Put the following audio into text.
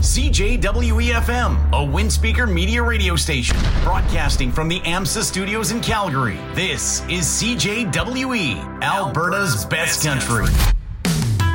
CJWE-FM, a Windspeaker Media radio station, broadcasting from the AMSA studios in Calgary. This is CJWE, Alberta's best country.